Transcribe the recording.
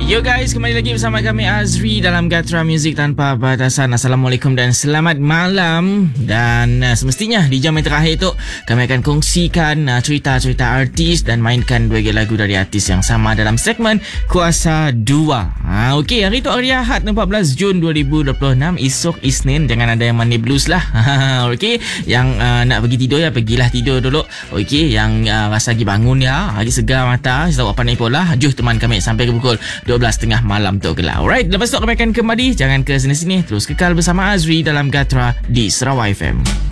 Yo guys, kembali lagi bersama kami Azri dalam Gatra Music Tanpa Batasan. Assalamualaikum dan selamat malam. Dan semestinya di jam yang terakhir tu kami akan kongsikan cerita-cerita artis dan mainkan 2 lagu dari artis yang sama dalam segmen Kuasa 2. Okey, hari tu hari Ahad 14 Jun 2026. Esok Isnin, jangan ada yang mandi blues lah. Okey, yang nak pergi tidur ya pergilah tidur dulu. Okey, yang rasa lagi bangun ya, lagi segar mata, setahu apa ni pula, jom teman kami sampai ke pukul 12.30 malam tu kelak. Alright, lepas tu kami akan kembali. Jangan ke sini-sini, terus kekal bersama Azri dalam Gatra di Sarawak FM.